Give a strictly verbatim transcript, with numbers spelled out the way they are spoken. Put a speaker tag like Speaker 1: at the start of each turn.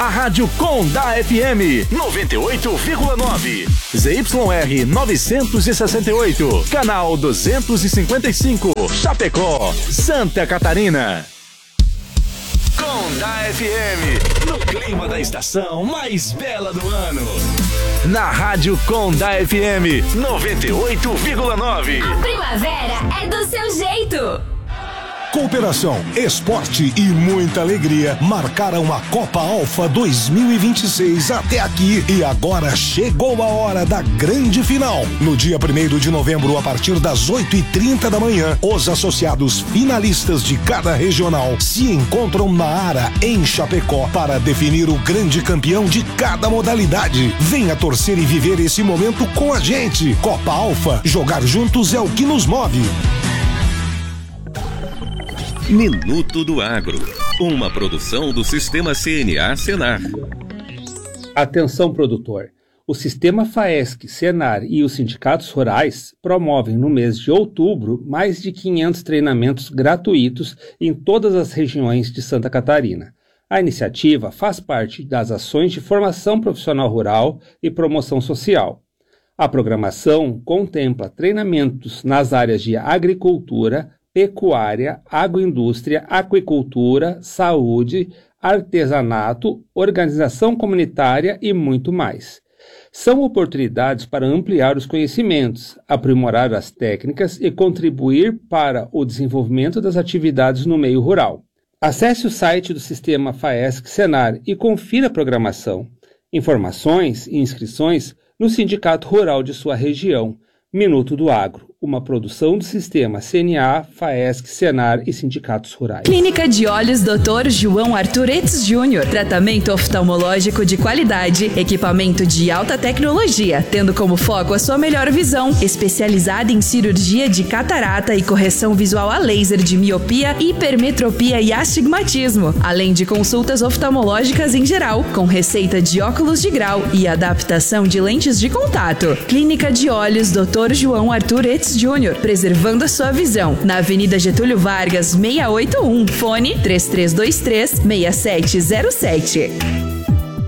Speaker 1: a Rádio Com da F M noventa e oito vírgula nove, Z Y R novecentos e sessenta e oito, canal duzentos e cinquenta e cinco, Chapecó, Santa Catarina. Com da F M, no clima da estação mais bela do ano. Na Rádio Com da F M noventa e oito vírgula nove.
Speaker 2: A primavera é do seu jeito.
Speaker 3: Cooperação, esporte e muita alegria marcaram a Copa Alfa dois mil e vinte e seis até aqui e agora chegou a hora da grande final. No dia primeiro de novembro, a partir das oito e trinta da manhã, os associados finalistas de cada regional se encontram na Ara, em Chapecó, para definir o grande campeão de cada modalidade. Venha torcer e viver esse momento com a gente. Copa Alfa, jogar juntos é o que nos move.
Speaker 4: Minuto do Agro, uma produção do Sistema C N A Senar.
Speaker 5: Atenção, produtor! O Sistema FAESC, Senar e os sindicatos rurais promovem no mês de outubro mais de quinhentos treinamentos gratuitos em todas as regiões de Santa Catarina. A iniciativa faz parte das ações de formação profissional rural e promoção social. A programação contempla treinamentos nas áreas de agricultura, pecuária, agroindústria, aquicultura, saúde, artesanato, organização comunitária e muito mais. São oportunidades para ampliar os conhecimentos, aprimorar as técnicas e contribuir para o desenvolvimento das atividades no meio rural. Acesse o site do Sistema FAESC Senar e confira a programação. Informações e inscrições no Sindicato Rural de sua região. Minuto do Agro, uma produção do Sistema C N A, FAESC, Senar e Sindicatos Rurais.
Speaker 6: Clínica de Olhos doutor João Arthur Etz Júnior Tratamento oftalmológico de qualidade, equipamento de alta tecnologia, tendo como foco a sua melhor visão, especializada em cirurgia de catarata e correção visual a laser de miopia, hipermetropia e astigmatismo, além de consultas oftalmológicas em geral, com receita de óculos de grau e adaptação de lentes de contato. Clínica de Olhos doutor João Arthur Etz Júnior, preservando a sua visão, na Avenida Getúlio Vargas, seiscentos e oitenta e um, fone três três dois três, seis sete zero sete.